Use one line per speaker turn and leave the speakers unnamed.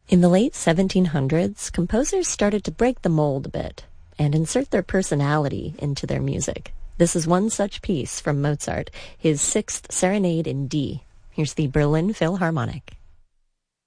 In the late 1700s, composers started to break the mold a bit and insert their personality into their music. This is one such piece from Mozart, his Sixth Serenade in D. Here's the Berlin Philharmonic.